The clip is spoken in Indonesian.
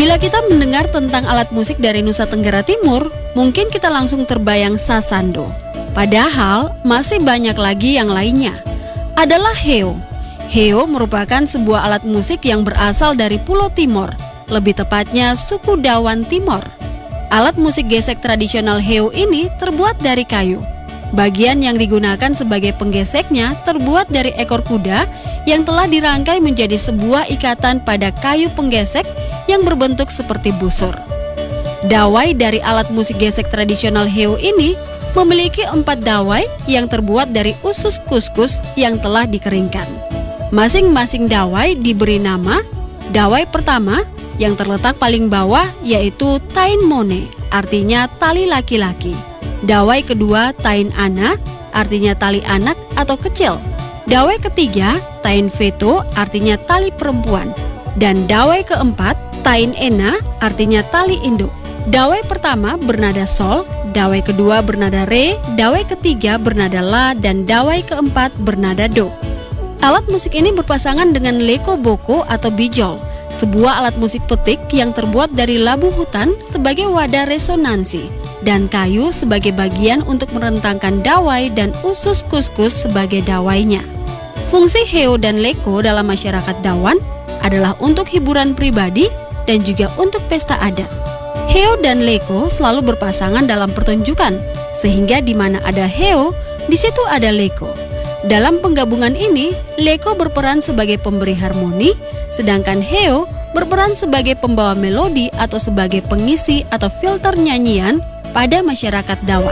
Bila kita mendengar tentang alat musik dari Nusa Tenggara Timur, mungkin kita langsung terbayang sasando. Padahal masih banyak lagi yang lainnya. Adalah heo. Heo merupakan sebuah alat musik yang berasal dari Pulau Timor, lebih tepatnya suku Dawan Timor. Alat musik gesek tradisional heo ini terbuat dari kayu. Bagian yang digunakan sebagai penggeseknya terbuat dari ekor kuda yang telah dirangkai menjadi sebuah ikatan pada kayu penggesek yang berbentuk seperti busur. Dawai dari alat musik gesek tradisional heo ini memiliki 4 dawai yang terbuat dari usus kuskus yang telah dikeringkan. Masing-masing dawai diberi nama. Dawai pertama yang terletak paling bawah yaitu Tain Mone, artinya tali laki-laki. Dawai kedua Tain Ana, artinya tali anak atau kecil. Dawai ketiga Tain Veto, artinya tali perempuan. Dan dawai keempat Tain Ena, artinya tali induk. Dawai pertama bernada sol, dawai kedua bernada re, dawai ketiga bernada la, dan dawai keempat bernada do. Alat musik ini berpasangan dengan leko boko atau bijol, sebuah alat musik petik yang terbuat dari labu hutan sebagai wadah resonansi, dan kayu sebagai bagian untuk merentangkan dawai dan usus kuskus sebagai dawainya. Fungsi heo dan leko dalam masyarakat Dawan adalah untuk hiburan pribadi dan juga untuk pesta adat. Heo dan leko selalu berpasangan dalam pertunjukan, sehingga di mana ada heo, di situ ada leko. Dalam penggabungan ini, leko berperan sebagai pemberi harmoni, sedangkan heo berperan sebagai pembawa melodi atau sebagai pengisi atau filter nyanyian pada masyarakat Dawan.